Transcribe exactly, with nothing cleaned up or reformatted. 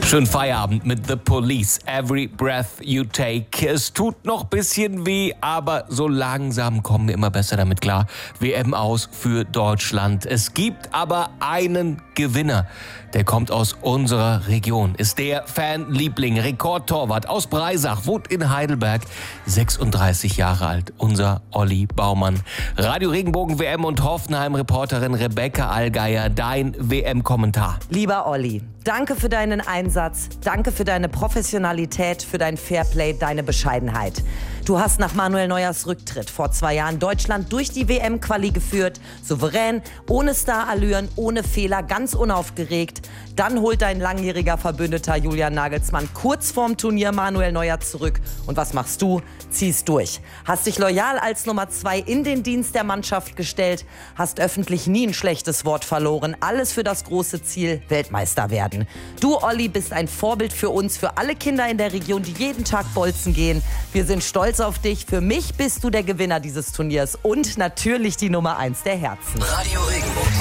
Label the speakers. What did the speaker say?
Speaker 1: Schönen Feierabend mit The Police. Every breath you take. Es tut noch ein bisschen weh, aber so langsam kommen wir immer besser damit klar. W M aus für Deutschland. Es gibt aber einen Gewinner. Der kommt aus unserer Region. Ist der Fanliebling, Rekordtorwart aus Breisach, wohnt in Heidelberg, sechsunddreißig Jahre alt. Unser Olli Baumann. Radio Regenbogen W M und Hoffenheim-Reporterin Rebecca Allgeier. Dein W M-Kommentar.
Speaker 2: Lieber Olli, danke für deinen Einsatz, danke für deine Professionalität, für dein Fairplay, deine Bescheidenheit. Du hast nach Manuel Neuers Rücktritt vor zwei Jahren Deutschland durch die W M-Quali geführt, souverän, ohne Starallüren, ohne Fehler, ganz unaufgeregt. Dann holt dein langjähriger Verbündeter Julian Nagelsmann kurz vorm Turnier Manuel Neuer zurück. Und was machst du? Ziehst durch. Hast dich loyal als Nummer zwei in den Dienst der Mannschaft gestellt, hast öffentlich nie ein schlechtes Wort verloren. Alles für das große Ziel, Weltmeister werden. Du, Olli, bist ein Vorbild für uns, für alle Kinder in der Region, die jeden Tag bolzen gehen. Wir sind stolz auf dich. Für mich bist du der Gewinner dieses Turniers und natürlich die Nummer eins der Herzen.
Speaker 3: Radio Regenbogen.